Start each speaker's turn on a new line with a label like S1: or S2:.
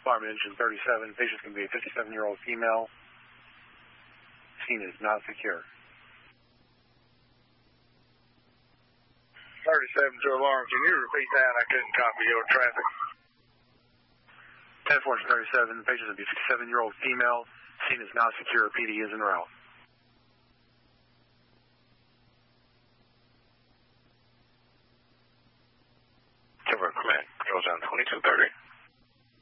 S1: Alarm engine 37. Patient can be a 57-year-old female. Scene is not secure.
S2: 37 to alarm. Can you repeat that? I couldn't copy your traffic.
S1: 10-4-37. Patient can be a 57-year-old female. Scene is not secure. PD is en route.
S2: Timber Command. Goes on 2230.